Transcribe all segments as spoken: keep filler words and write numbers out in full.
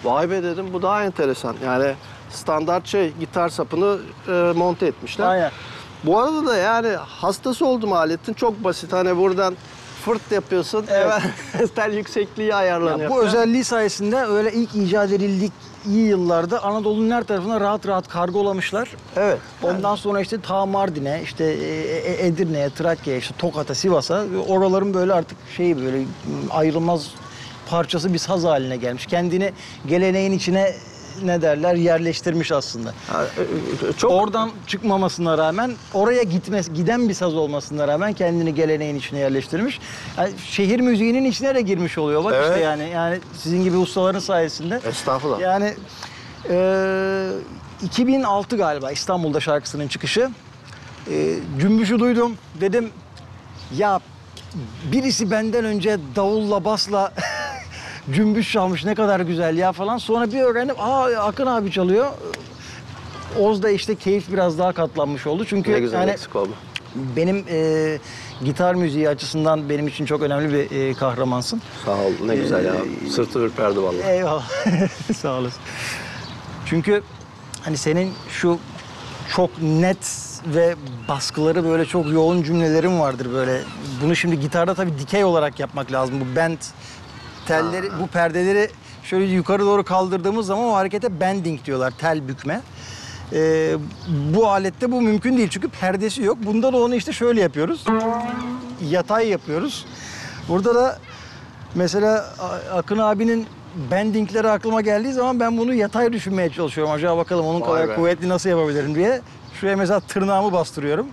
Vay be dedim, bu daha enteresan. Yani standart şey, gitar sapını e, monte etmişler. Aynen. Bu arada da yani hastası oldum aletin. Çok basit. Hani buradan fırt yapıyorsun. Evet. Evet. Tel yüksekliği ayarlanıyor. Ya bu özelliği sayesinde öyle ilk icat edildik iyi yıllarda Anadolu'nun her tarafına rahat rahat kargolamışlar. Evet. Ondan sonra işte ta Mardin'e, işte e, Edirne'ye, Trakya'ya, işte Tokat'a, Sivas'a, oraların böyle artık şeyi böyle ayrılmaz parçası bir saz haline gelmiş. Kendini geleneğin içine ne derler yerleştirmiş aslında. Ha, çok... Oradan çıkmamasına rağmen, oraya gitmesi, giden bir saz olmasına rağmen kendini geleneğin içine yerleştirmiş. Yani şehir müziğinin içine de girmiş oluyor. Bak Evet. işte yani yani sizin gibi ustaların sayesinde. Estağfurullah. Yani e, iki bin altı galiba İstanbul'da şarkısının çıkışı. E, Cümbüş'ü duydum. Dedim ya birisi benden önce davulla basla cümbüş çalmış, ne kadar güzel ya falan. Sonra bir öğrendim, aa Akın abi çalıyor. Oz'da işte keyif biraz daha katlanmış oldu. Çünkü Ne güzel yani eksik oldu. benim e, gitar müziği açısından benim için çok önemli bir e, kahramansın. Sağ ol, ne güzel ya. Sırtı ürperdi vallahi. Eyvallah. Sağ olasın. Çünkü hani senin şu çok net ve baskıları böyle çok yoğun cümlelerin vardır böyle. Bunu şimdi gitarda tabii dikey olarak yapmak lazım. Bu bend telleri, bu perdeleri şöyle yukarı doğru kaldırdığımız zaman o harekete bending diyorlar, tel bükme. Ee, bu alette bu mümkün değil çünkü perdesi yok. Bunda da onu işte şöyle yapıyoruz. Yatay yapıyoruz. Burada da mesela Akın abinin bendingleri aklıma geldiği zaman ben bunu yatay düşünmeye çalışıyorum. Acaba bakalım onun Vay kadar be. kuvvetli nasıl yapabilirim diye. Şuraya mesela tırnağımı bastırıyorum.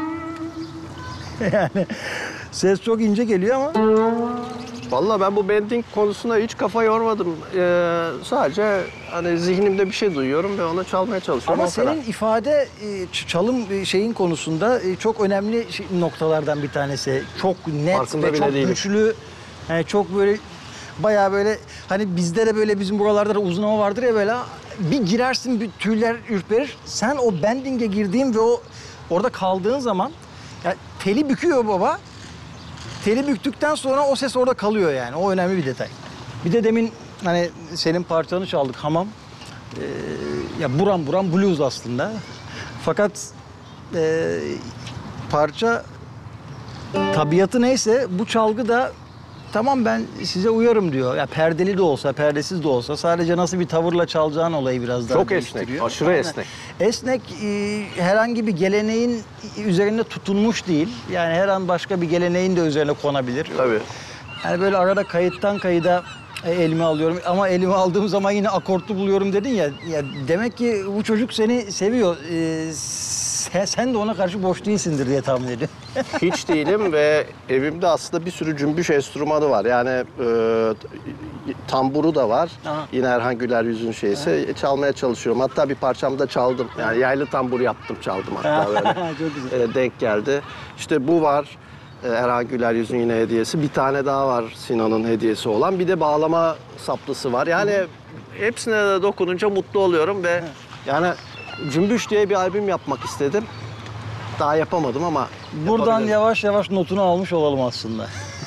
Yani ses çok ince geliyor ama. Vallahi ben bu bending konusuna hiç kafa yormadım. Ee, sadece hani zihnimde bir şey duyuyorum ve onu çalmaya çalışıyorum. Ama o kadar. senin ifade, e, ç- çalım e, şeyin konusunda e, çok önemli şey- noktalardan bir tanesi. Çok net Farkında ve bile çok değilim. güçlü. Yani çok böyle bayağı böyle hani bizde de böyle bizim buralarda da uzun hava vardır ya böyle bir girersin bir tüyler ürperir. Sen o bending'e girdiğin ve o orada kaldığın zaman yani teli büküyor baba. Teli büktükten sonra o ses orada kalıyor yani. O önemli bir detay. Bir de demin hani senin parçanı çaldık Hamam. Ee, ya buram buram blues aslında. Fakat e, parça tabiatı neyse bu çalgı da tamam ben size uyarım diyor. Ya perdeli de olsa, perdesiz de olsa sadece nasıl bir tavırla çalacağın olayı biraz daha Çok değiştiriyor. esnek, aşırı Aynen. esnek. Esnek e, herhangi bir geleneğin üzerinde tutunmuş değil. Yani her an başka bir geleneğin de üzerine konabilir. Tabii. Yani böyle arada kayıttan kayıda e, elime alıyorum ama elime aldığım zaman yine akortlu buluyorum dedin ya. Ya demek ki bu çocuk seni seviyor. E, sen, sen de ona karşı boş değilsindir diye tahmin ediyorum. Hiç değilim ve evimde aslında bir sürü cümbüş enstrümanı var. Yani e, tamburu da var. Aha. Yine Erhan Güler Yüz'ün şeysi. E, çalmaya çalışıyorum. Hatta bir parçamda çaldım. Yani yaylı tambur yaptım, çaldım hatta böyle. Çok güzel. E, denk geldi. İşte bu var. E, Erhan Güler Yüz'ün yine hediyesi. Bir tane daha var Sinan'ın hediyesi olan. Bir de bağlama saplısı var. Yani hepsine de dokununca mutlu oluyorum ve yani Cümbüş diye bir albüm yapmak istedim. Daha yapamadım ama Buradan yapabilirim. yavaş yavaş notunu almış olalım aslında.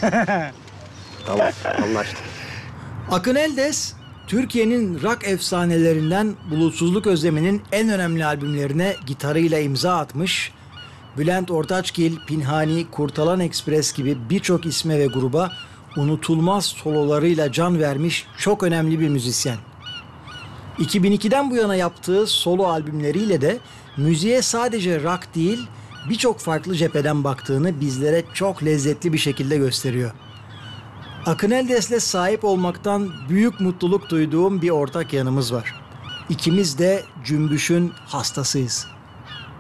Tamam, anlaştık. Akın Eldes, Türkiye'nin rock efsanelerinden Bulutsuzluk Özlemi'nin en önemli albümlerine gitarıyla imza atmış, Bülent Ortaçgil, Pinhani, Kurtalan Ekspres gibi birçok isme ve gruba unutulmaz sololarıyla can vermiş çok önemli bir müzisyen. iki bin ikiden bu yana yaptığı solo albümleriyle de müziğe sadece rock değil, birçok farklı cepheden baktığını bizlere çok lezzetli bir şekilde gösteriyor. Akın Eldes'le sahip olmaktan büyük mutluluk duyduğum bir ortak yanımız var. İkimiz de Cümbüş'ün hastasıyız.